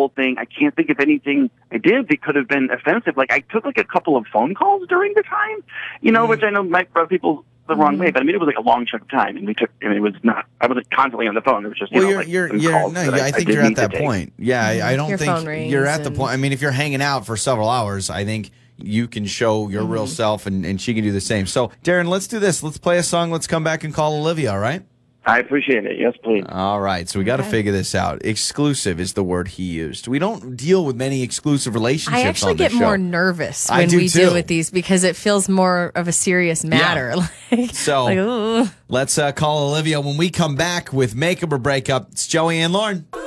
whole thing. I can't think of anything I did that could have been offensive. Like, I took like a couple of phone calls during the time, which I know might rub people the wrong way, but I mean, it was like a long chunk of time, and it was not, I wasn't constantly on the phone. It was just, I think you're at that point. Yeah, I don't Your phone think you're at the rings point. I mean, if you're hanging out for several hours, I think you can show your real self, and she can do the same. So, Darren, let's do this. Let's play a song. Let's come back and call Olivia, all right? I appreciate it. Yes, please. All right. So we got to figure this out. Exclusive is the word he used. We don't deal with many exclusive relationships. I actually on this get show. more nervous when we deal with these because it feels more of a serious matter. Yeah. So let's call Olivia when we come back with Makeup or Breakup. It's Joey and Lauren.